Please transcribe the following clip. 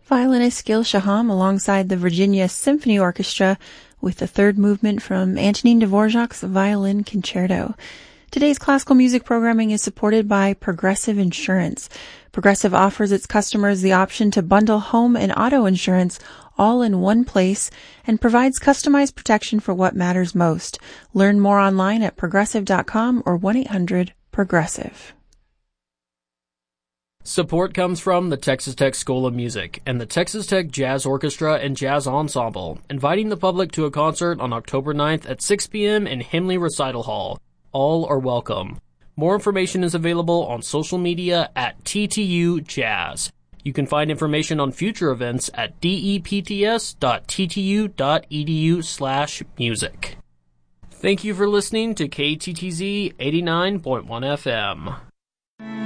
Violinist Gil Shaham alongside the Virginia Symphony Orchestra with the third movement from Antonin Dvorak's Violin Concerto. Today's classical music programming is supported by Progressive Insurance. Progressive offers its customers the option to bundle home and auto insurance all in one place and provides customized protection for what matters most. Learn more online at progressive.com or 1-800-PROGRESSIVE. Support comes from the Texas Tech School of Music and the Texas Tech Jazz Orchestra and Jazz Ensemble, inviting the public to a concert on October 9th at 6 p.m. in Himley Recital Hall. All are welcome. More information is available on social media at TTU Jazz. You can find information on future events at depts.ttu.edu/music. Thank you for listening to KTTZ 89.1 FM.